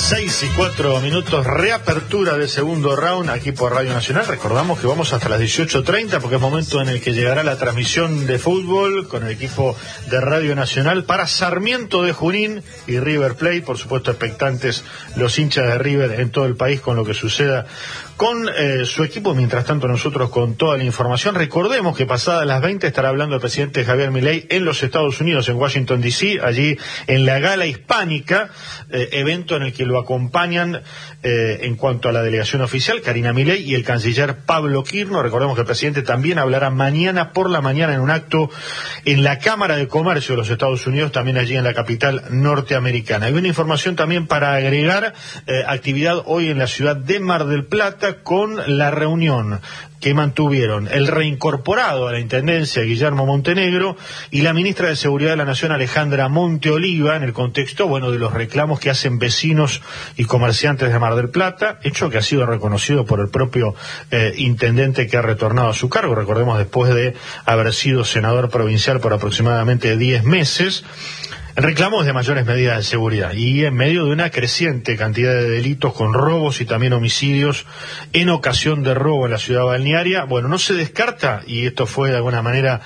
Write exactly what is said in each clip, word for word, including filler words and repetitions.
Seis y cuatro minutos, reapertura del segundo round aquí por Radio Nacional. Recordamos que vamos hasta las dieciocho treinta porque es momento en el que llegará la transmisión de fútbol con el equipo de Radio Nacional para Sarmiento de Junín y River Plate. Por supuesto, expectantes los hinchas de River en todo el país con lo que suceda con eh, su equipo. Mientras tanto, nosotros con toda la información. Recordemos que pasadas las veinte estará hablando el presidente Javier Milei en los Estados Unidos, en Washington D C, allí en la Gala Hispánica, eh, evento en el que lo acompañan eh, en cuanto a la delegación oficial, Karina Milei y el canciller Pablo Quirno. Recordemos que el presidente también hablará mañana por la mañana en un acto en la Cámara de Comercio de los Estados Unidos, también allí en la capital norteamericana. Hay una información también para agregar, eh, actividad hoy en la ciudad de Mar del Plata con la reunión que mantuvieron el reincorporado a la Intendencia Guillermo Montenegro y la ministra de Seguridad de la Nación Alejandra Monteoliva, en el contexto, bueno, de los reclamos que hacen vecinos y comerciantes de Mar del Plata, hecho que ha sido reconocido por el propio eh, intendente que ha retornado a su cargo, recordemos, después de haber sido senador provincial por aproximadamente diez meses. Reclamos de mayores medidas de seguridad y en medio de una creciente cantidad de delitos con robos y también homicidios en ocasión de robo en la ciudad balnearia. Bueno, no se descarta, y esto fue de alguna manera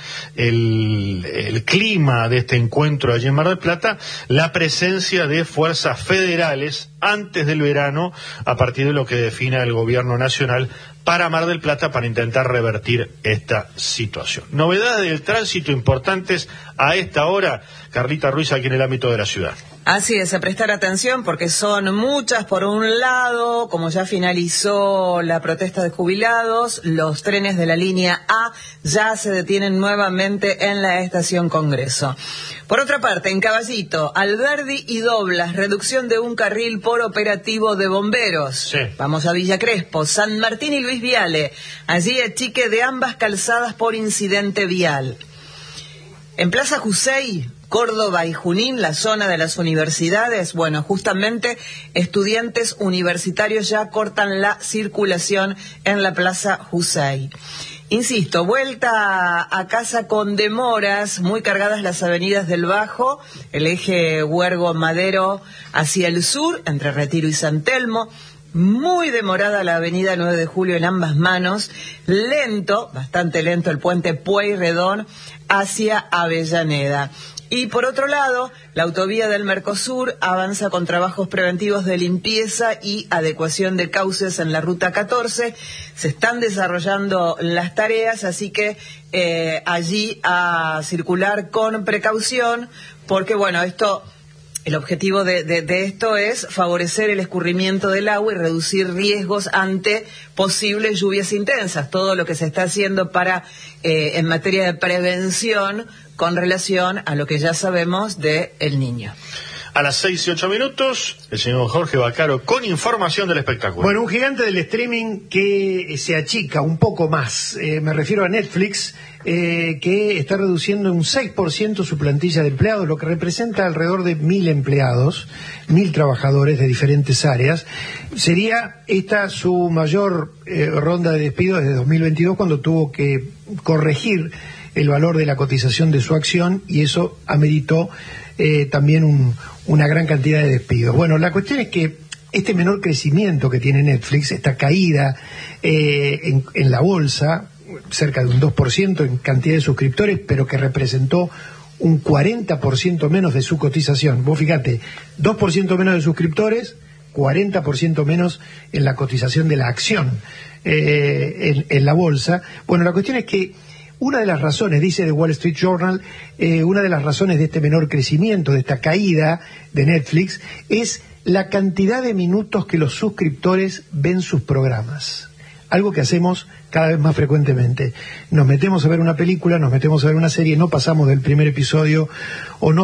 el, el clima de este encuentro allí en Mar del Plata, la presencia de fuerzas federales antes del verano, a partir de lo que defina el gobierno nacional para Mar del Plata, para intentar revertir esta situación. Novedades del tránsito importantes a esta hora, Carlita Ruiz, aquí en el ámbito de la ciudad. Así es, a prestar atención porque son muchas. Por un lado, como ya finalizó la protesta de jubilados, los trenes de la línea A ya se detienen nuevamente en la estación Congreso. Por otra parte, en Caballito, Alberdi y Doblas, reducción de un carril por operativo de bomberos. Sí. Vamos a Villa Crespo, San Martín y Luis Viale, allí achique de ambas calzadas por incidente vial. En Plaza Jusey, Córdoba y Junín, la zona de las universidades, bueno, justamente estudiantes universitarios ya cortan la circulación en la Plaza Jusey. Insisto, vuelta a casa con demoras, muy cargadas las avenidas del Bajo, el eje Huergo Madero hacia el sur, entre Retiro y San Telmo. Muy demorada la avenida nueve de julio en ambas manos, lento, bastante lento el puente Pueyrredón hacia Avellaneda. Y por otro lado, la autovía del Mercosur avanza con trabajos preventivos de limpieza y adecuación de cauces en la ruta catorce. Se están desarrollando las tareas, así que eh, allí a circular con precaución, porque bueno, esto... El objetivo de, de, de esto es favorecer el escurrimiento del agua y reducir riesgos ante posibles lluvias intensas. Todo lo que se está haciendo para eh, en materia de prevención con relación a lo que ya sabemos de El Niño. A las seis y ocho minutos, el señor Jorge Vaccaro con información del espectáculo. Bueno, un gigante del streaming que se achica un poco más. Eh, me refiero a Netflix, eh, que está reduciendo un seis por ciento su plantilla de empleados, lo que representa alrededor de mil empleados, mil trabajadores de diferentes áreas. Sería esta su mayor eh, ronda de despidos desde dos mil veintidós, cuando tuvo que corregir el valor de la cotización de su acción, y eso ameritó eh, también un, una gran cantidad de despidos. Bueno, la cuestión es que este menor crecimiento que tiene Netflix, esta caída eh, en, en la bolsa, cerca de un dos por ciento en cantidad de suscriptores, pero que representó un cuarenta por ciento menos de su cotización. Vos fíjate, dos por ciento menos de suscriptores, cuarenta por ciento menos en la cotización de la acción eh, en, en la bolsa. Bueno, la cuestión es que una de las razones, dice The Wall Street Journal, eh, una de las razones de este menor crecimiento, de esta caída de Netflix, es la cantidad de minutos que los suscriptores ven sus programas. Algo que hacemos cada vez más frecuentemente. Nos metemos a ver una película, nos metemos a ver una serie, no pasamos del primer episodio o no